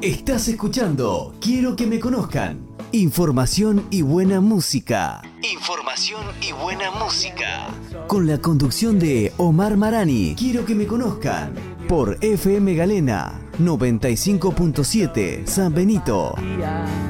Estás escuchando Quiero que me conozcan. Información y buena música. Información y buena música. Con la conducción de Omar Marani. Quiero que me conozcan. Por FM Galena 95.7 San Benito.